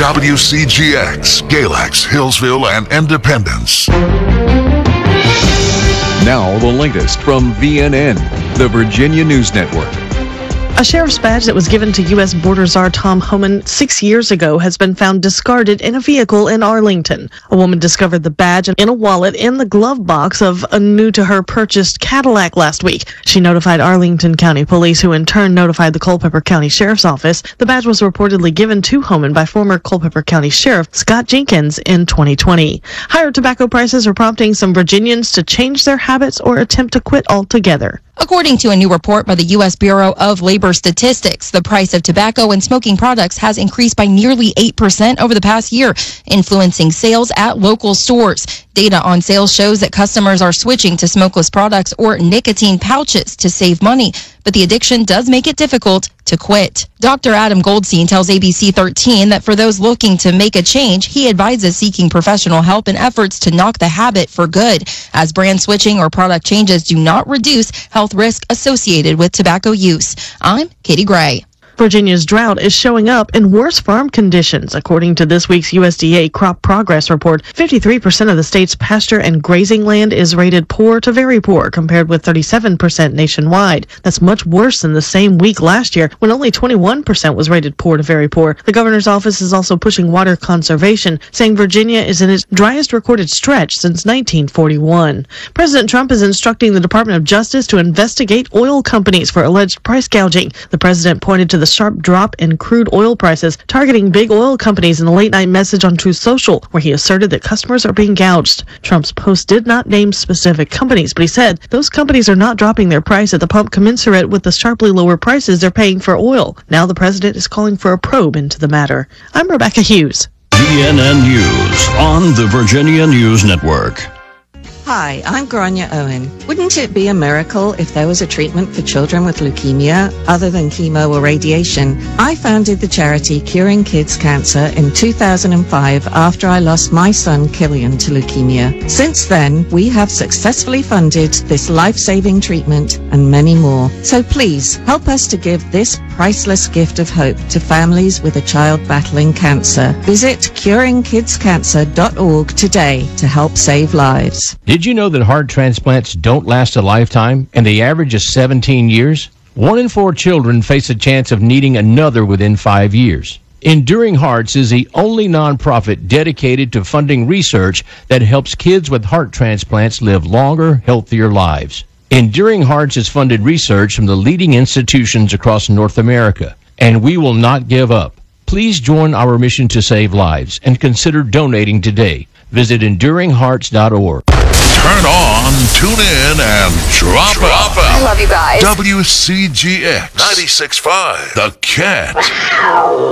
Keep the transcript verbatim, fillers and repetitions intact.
W C G X, Galax, Hillsville, and Independence. Now the latest from V N N, the Virginia News Network. A sheriff's badge that was given to U S Border Czar Tom Homan six years ago has been found discarded in a vehicle in Arlington. A woman discovered the badge in a wallet in the glove box of a new-to-her purchased Cadillac last week. She notified Arlington County Police, who in turn notified the Culpeper County Sheriff's Office. The badge was reportedly given to Homan by former Culpeper County Sheriff Scott Jenkins in twenty twenty. Higher tobacco prices are prompting some Virginians to change their habits or attempt to quit altogether. According to a new report by the U S Bureau of Labor Statistics, the price of tobacco and smoking products has increased by nearly eight percent over the past year, influencing sales at local stores. Data on sales shows that customers are switching to smokeless products or nicotine pouches to save money, but the addiction does make it difficult to quit. Doctor Adam Goldstein tells A B C thirteen that for those looking to make a change, he advises seeking professional help in efforts to knock the habit for good, as brand switching or product changes do not reduce health risk associated with tobacco use. I'm Katie Gray. Virginia's drought is showing up in worse farm conditions. According to this week's U S D A Crop Progress Report, fifty-three percent of the state's pasture and grazing land is rated poor to very poor, compared with thirty-seven percent nationwide. That's much worse than the same week last year, when only twenty-one percent was rated poor to very poor. The governor's office is also pushing water conservation, saying Virginia is in its driest recorded stretch since nineteen forty-one. President Trump is instructing the Department of Justice to investigate oil companies for alleged price gouging. The president pointed to the sharp drop in crude oil prices, targeting big oil companies in a late-night message on Truth Social, where he asserted that customers are being gouged. Trump's post did not name specific companies, but he said those companies are not dropping their price at the pump commensurate with the sharply lower prices they're paying for oil. Now the president is calling for a probe into the matter. I'm Rebecca Hughes. V N N News on the Virginia News Network. Hi, I'm Grania Owen. Wouldn't it be a miracle if there was a treatment for children with leukemia other than chemo or radiation? I founded the charity Curing Kids Cancer in two thousand five after I lost my son Killian to leukemia. Since then, we have successfully funded this life-saving treatment and many more. So please, help us to give this priceless gift of hope to families with a child battling cancer. Visit curing kids cancer dot org today to help save lives. Did you know that heart transplants don't last a lifetime and the average is seventeen years? One in four children face a chance of needing another within five years. Enduring Hearts is the only nonprofit dedicated to funding research that helps kids with heart transplants live longer, healthier lives. Enduring Hearts has funded research from the leading institutions across North America, and we will not give up. Please join our mission to save lives and consider donating today. Visit enduring hearts dot org. Turn on, tune in, and drop, drop out. I love you guys. W C G X ninety-six point five, The Cat.